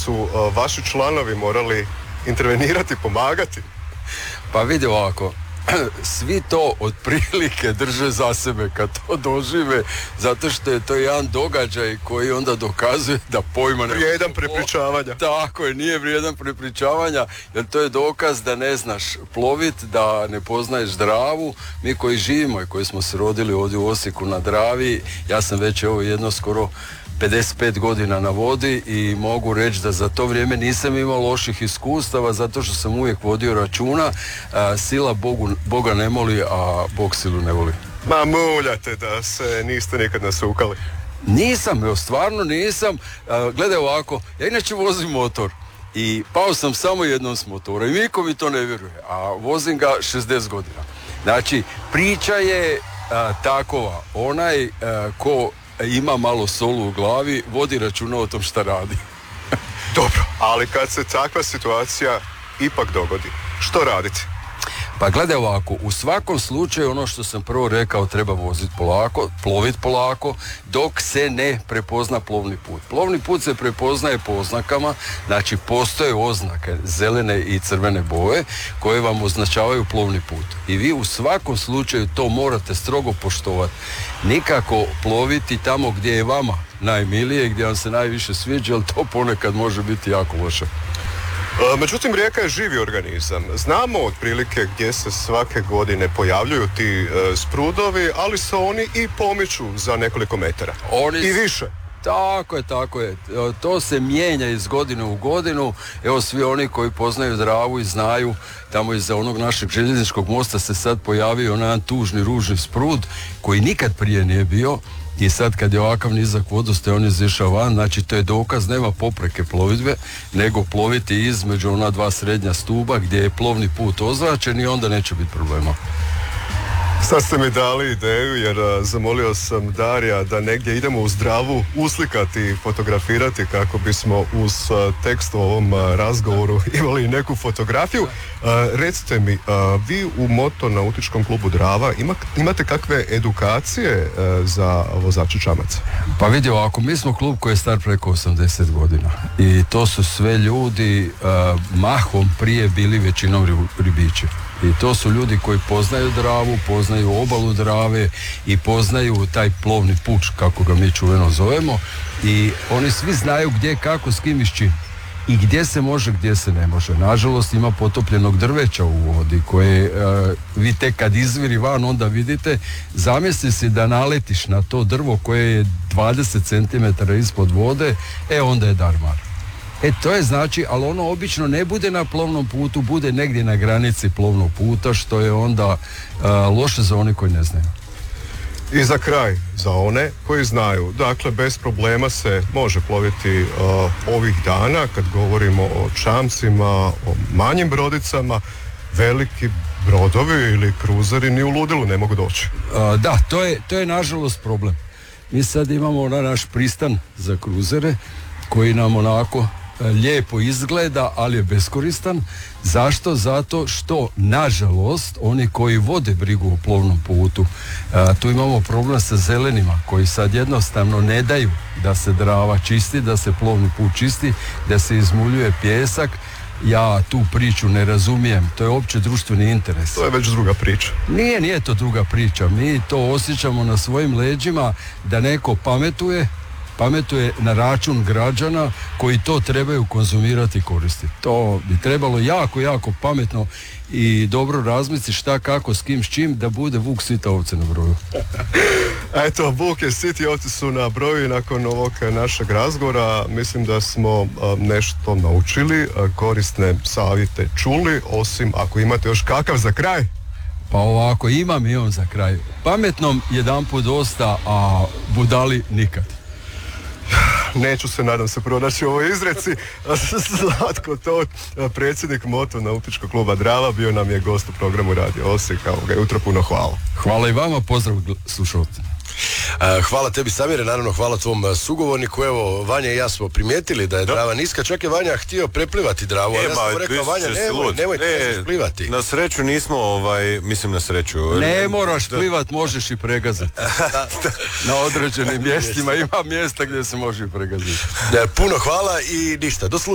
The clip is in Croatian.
su vaši članovi morali intervenirati, pomagati? Pa vidi ovako, svi to otprilike drže za sebe kad to dožive, zato što je to jedan događaj koji onda dokazuje da pojma nema. Vrijedan prepričavanja. Tako je, nije vrijedan prepričavanja, jer to je dokaz da ne znaš plovit, da ne poznaješ Dravu. Mi koji živimo i koji smo se rodili ovdje u Osijeku na Dravi, ja sam već jedno skoro 55 godina na vodi i mogu reći da za to vrijeme nisam imao loših iskustava, zato što sam uvijek vodio računa. Sila Boga ne moli, a Bog silu ne voli. Ma muljate da se niste nikad nasukali. Nisam, stvarno nisam. Gledaj ovako, ja inače vozim motor i pao sam samo jednom s motora i niko mi to ne vjeruje, a vozim ga 60 godina. Znači, priča je takova, onaj ko ima malo solu u glavi, vodi računa o tom šta radi. Dobro, ali kad se takva situacija ipak dogodi, što raditi? Pa gledaj ovako, u svakom slučaju ono što sam prvo rekao, treba voziti polako, ploviti polako, dok se ne prepozna plovni put. Plovni put se prepoznaje po oznakama, znači postoje oznake zelene i crvene boje koje vam označavaju plovni put. I vi u svakom slučaju to morate strogo poštovati. Nikako ploviti tamo gdje je vama najmilije, gdje vam se najviše sviđa, ali to ponekad može biti jako loše. Međutim, rijeka je živi organizam. Znamo otprilike gdje se svake godine pojavljuju ti sprudovi, ali se oni i pomiču za nekoliko metara. I više. Tako je. To se mijenja iz godine u godinu. Evo, svi oni koji poznaju Dravu i znaju, tamo iza onog našeg željezničkog mosta se sad pojavio jedan tužni, ružni sprud koji nikad prije nije bio. I sad kad je ovakav nizak vodostaj on izišao van, znači to je dokaz, nema popreke plovidbe, nego ploviti između ona dva srednja stuba gdje je plovni put ozračen i onda neće biti problema. Sad ste mi dali ideju jer zamolio sam Darija da negdje idemo uz Dravu uslikati i fotografirati kako bismo uz tekst u ovom razgovoru imali neku fotografiju. Recite mi, vi u Moto nautičkom klubu Drava imate kakve edukacije za vozače čamaca? Pa vidi ovako, mi smo klub koji je star preko 80 godina i to su sve ljudi mahom prije bili većinom ribiči. I to su ljudi koji poznaju Dravu, poznaju obalu Drave i poznaju taj plovni puč, kako ga mi čuveno zovemo, i oni svi znaju gdje, kako, s kim i s čim. I gdje se može, gdje se ne može. Nažalost, ima potopljenog drveća u vodi koje vi tek kad izviri van onda vidite. Zamisli si da naletiš na to drvo koje je 20 cm ispod vode, onda je darmar. To je znači, ali ono obično ne bude na plovnom putu, bude negdje na granici plovnog puta, što je onda loše za one koji ne znaju. I za kraj, za one koji znaju, dakle bez problema se može ploviti ovih dana kad govorimo o čamcima, o manjim brodicama, veliki brodovi ili kruzeri ni u ludilu ne mogu doći. Da, to je nažalost problem. Mi sad imamo naš pristan za kruzere koji nam onako lijepo izgleda, ali je beskoristan. Zašto? Zato što, nažalost, oni koji vode brigu o plovnom putu, tu imamo problem sa zelenima koji sad jednostavno ne daju da se Drava čisti, da se plovni put čisti, da se izmuljuje pijesak. Ja tu priču ne razumijem, to je opće društveni interes. To je već druga priča. Nije to druga priča, mi to osjećamo na svojim leđima da neko pametuje na račun građana koji to trebaju konzumirati i koristiti. To bi trebalo jako pametno i dobro razmisliti šta, kako, s kim, s čim, da bude vuk sita ovce na broju. Eto, vuk je sit i ovce su na broju i nakon ovog našeg razgovora mislim da smo nešto naučili, korisne savjete čuli, osim ako imate još kakav za kraj. Pa ovako, imam za kraj. Pametnom jedanput dosta, a budali nikad. Neću se, nadam se, pronaći u ovoj izreci. Zlatko Tot, predsjednik Moto nautičkog kluba Drava, bio nam je gost u programu Radio Osijek. Jutro puno hvala. Hvala i vama, pozdrav slušalci. Hvala tebi, Samire, naravno hvala tvom sugovorniku. Evo, Vanja i ja smo primijetili da je Drava niska, čak je Vanja htio preplivati Dravu, ali ja sam rekao, Vanja, nemoj plivati. Na sreću nismo, mislim na sreću. Ne moraš plivat, možeš i pregazati. Na određenim mjestima ima mjesta gdje se može i pregazati. Puno hvala i ništa, do slušanja.